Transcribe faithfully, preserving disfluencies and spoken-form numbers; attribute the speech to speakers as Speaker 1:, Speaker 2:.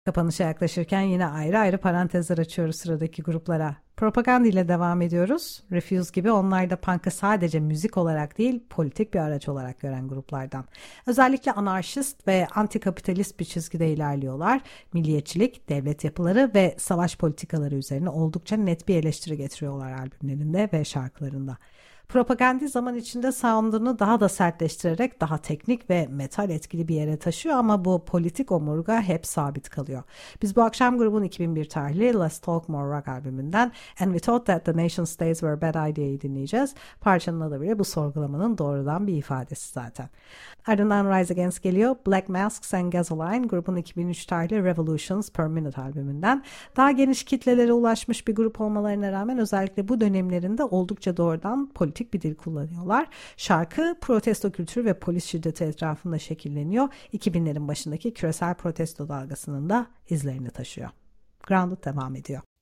Speaker 1: Kapanışa yaklaşırken yine ayrı ayrı parantezler açıyoruz sıradaki gruplara. Propaganda ile devam ediyoruz. Refuse gibi onlar da punk'ı sadece müzik olarak değil, politik bir araç olarak gören gruplardan. Özellikle anarşist ve antikapitalist bir çizgide ilerliyorlar. Milliyetçilik, devlet yapıları ve savaş politikaları üzerine oldukça net bir eleştiri getiriyorlar albümlerinde ve şarkılarında. Propaganda zaman içinde sound'unu daha da sertleştirerek daha teknik ve metal etkili bir yere taşıyor ama bu politik omurga hep sabit kalıyor. Biz bu akşam grubun iki bin bir tarihli Let's Talk More Rock albümünden And We Thought That The Nation States Were a Bad Idea'yı dinleyeceğiz. Parçanın adı bile bu sorgulamanın doğrudan bir ifadesi zaten. Ardından Rise Against geliyor. Black Masks and Gasoline grubun iki bin üç tarihli Revolutions Per Minute albümünden. Daha geniş kitlelere ulaşmış bir grup olmalarına rağmen özellikle bu dönemlerinde oldukça doğrudan politik bir dil kullanıyorlar. Şarkı protesto kültürü ve polis şiddeti etrafında şekilleniyor. iki binlerin başındaki küresel protesto dalgasının da izlerini taşıyor. Grounded devam ediyor.